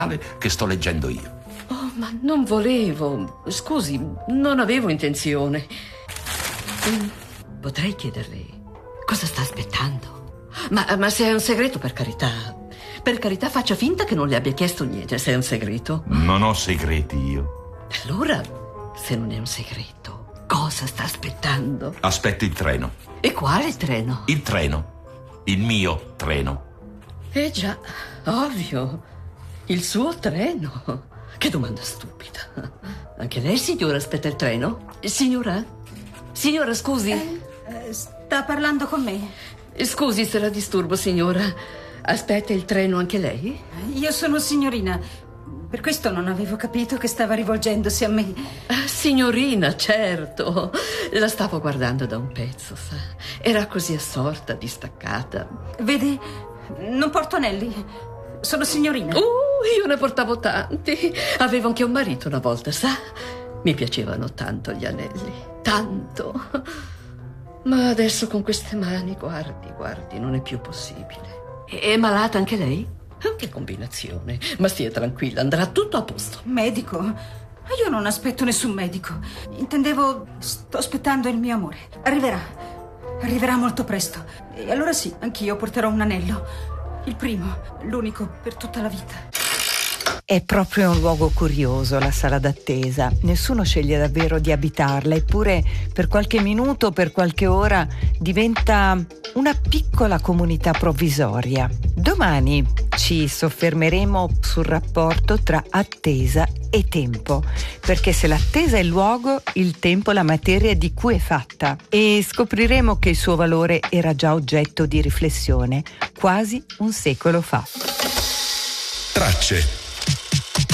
che sto leggendo io. Oh, ma non volevo. Scusi, non avevo intenzione. Potrei chiederle cosa sta aspettando? Ma se è un segreto, per carità. Per carità, faccia finta che non le abbia chiesto niente, se è un segreto. Non ho segreti io. Allora, se non è un segreto, cosa sta aspettando? Aspetto il treno. E quale treno? Il treno. Il mio treno. Già, ovvio. Il suo treno. Che domanda stupida. Anche lei, signora, aspetta il treno? Signora? Signora, scusi. Sta parlando con me? Scusi se la disturbo, signora. Aspetta il treno anche lei? Io sono signorina. Per questo non avevo capito che stava rivolgendosi a me. Signorina, certo. La stavo guardando da un pezzo, sa. Era così assorta, distaccata. Vede, non porto anelli. Sono signorina. Io ne portavo tanti. Avevo anche un marito una volta, sa. Mi piacevano tanto gli anelli. Tanto. Ma adesso con queste mani, guardi, non è più possibile. È malata anche lei? Che combinazione. Ma stia tranquilla, andrà tutto a posto. Medico? Ma io non aspetto nessun medico. Intendevo, sto aspettando il mio amore. Arriverà molto presto. E allora sì, anch'io porterò un anello. Il primo, l'unico per tutta la vita. È proprio un luogo curioso la sala d'attesa. Nessuno sceglie davvero di abitarla, eppure per qualche minuto, per qualche ora diventa una piccola comunità provvisoria. Domani ci soffermeremo sul rapporto tra attesa e tempo, perché se l'attesa è il luogo, il tempo è la materia di cui è fatta, e scopriremo che il suo valore era già oggetto di riflessione quasi un secolo fa. Tracce.